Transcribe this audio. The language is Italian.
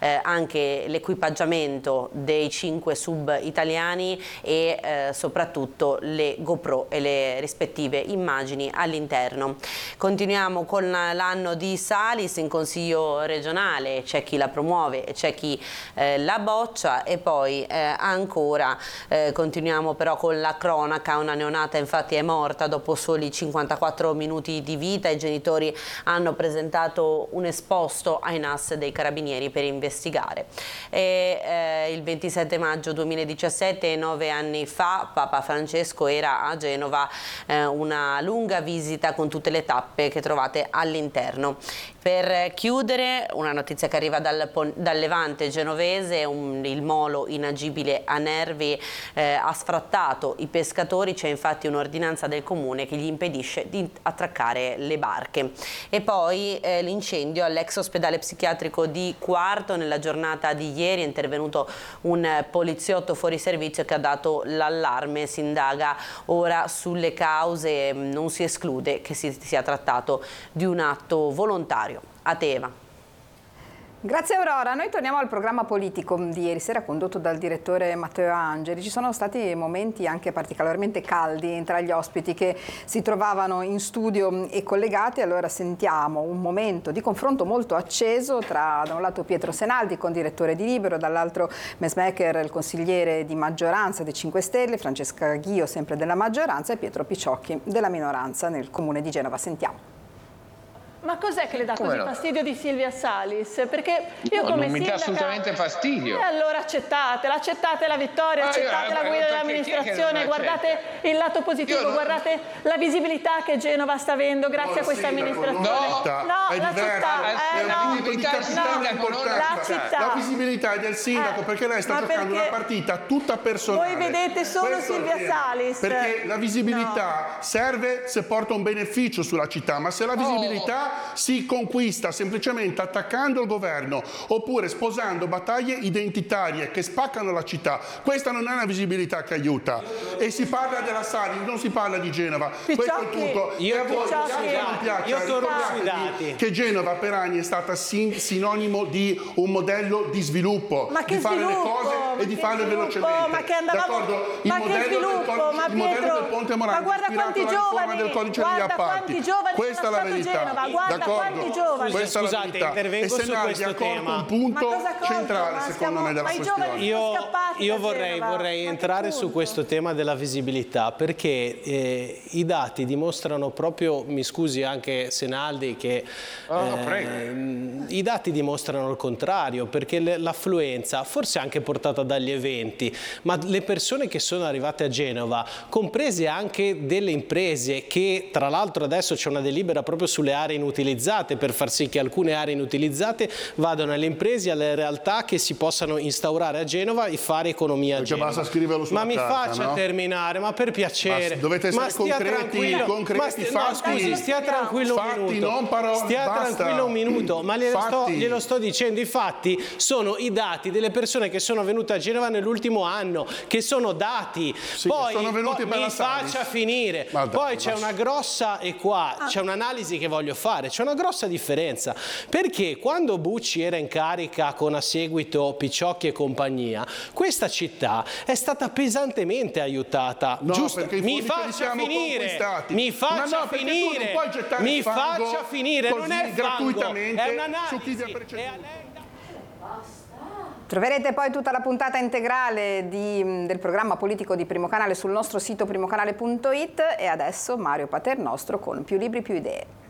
anche l'equipaggiamento dei 5 sub italiani e soprattutto le GoPro e le rispettive immagini all'interno. Continuiamo con l'anno di Salis in Consiglio regionale, c'è chi la promuove e c'è chi la boccia, e poi ancora continuiamo però con la cronaca. Una neonata infatti è morta dopo soli 54 minuti di vita. I genitori hanno presentato un esposto ai NAS dei Carabinieri per investigare. Il 27 maggio 2017, 9 anni fa, Papa Francesco era a Genova, una lunga visita con tutte le tappe che trovate all'interno. Per chiudere, una notizia che arriva dal Levante genovese: il molo inagibile a Nervi ha sfrattato i pescatori. C'è infatti un'ordinanza del comune che gli impedisce di attraccare le barche. E poi l'incendio all'ex ospedale psichiatrico di Quarto. Nella giornata di ieri è intervenuto un poliziotto fuori servizio che ha dato l'allarme. Si indaga ora sulle cause, non si esclude che si sia trattato di un atto volontario. A te, Eva. Grazie Aurora, noi torniamo al programma politico di ieri sera condotto dal direttore Matteo Angeli. Ci sono stati momenti anche particolarmente caldi tra gli ospiti che si trovavano in studio e collegati. Allora sentiamo un momento di confronto molto acceso tra da un lato Pietro Senaldi, condirettore di Libero, dall'altro Mesmaeker, il consigliere di maggioranza dei 5 Stelle, Francesca Ghio sempre della maggioranza e Pietro Picciocchi della minoranza nel comune di Genova. Sentiamo. Ma cos'è che le dà così fastidio di Silvia Salis? Perché io come non mi dà sindaca... assolutamente fastidio. E allora accettate la vittoria, accettate la guida dell'amministrazione, guardate il lato positivo, guardate la visibilità che Genova sta avendo grazie a questa amministrazione. La visibilità è del sindaco, perché lei sta giocando una partita tutta personale. Voi vedete solo Silvia Salis. Perché la visibilità serve se porta un beneficio sulla città, ma se la visibilità si conquista semplicemente attaccando il governo oppure sposando battaglie identitarie che spaccano la città, questa non è una visibilità che aiuta. E si parla della Salis, non si parla di Genova. Questo è il punto. E a voi non piace che Genova per anni è stata sinonimo di un modello di sviluppo, di fare le cose e di farle velocemente. D'accordo? Il modello del Ponte Morandi ha ispirato la riforma del codice degli appalti. Questa è la verità. D'accordo? Questa è la verità. E Senaldi ha colto un punto centrale secondo me della questione. Io vorrei entrare su questo tema della visibilità, perché i dati dimostrano proprio, mi scusi anche Senaldi, che i dati dimostrano il contrario, perché l'affluenza forse anche portata dagli eventi, ma le persone che sono arrivate a Genova, comprese anche delle imprese, che tra l'altro adesso c'è una delibera proprio sulle aree inutilizzate per far sì che alcune aree inutilizzate vadano alle imprese e alle realtà che si possano instaurare a Genova e fare economia a Genova. Basta scriverlo sulla carta, mi faccia terminare, ma per piacere. Dovete essere concreti, fatti. No, scusi, stia tranquillo un minuto. Non parole, stia tranquillo un minuto, ma glielo sto dicendo. I fatti sono i dati delle persone che sono venute a Genova nell'ultimo anno, che sono dati. Sì, poi mi faccia finire. Poi c'è una grossa, e qua c'è un'analisi che voglio fare, c'è una grossa differenza, perché quando Bucci era in carica con a seguito Picciocchi e compagnia, questa città è stata pesantemente aiutata. No, giusto? Mi faccia finire, non è gratuitamente è un'analisi, su chi vi ha preceduto. Troverete poi tutta la puntata integrale del programma politico di Primo Canale sul nostro sito primocanale.it. E adesso Mario Paternostro con Più Libri Più Idee.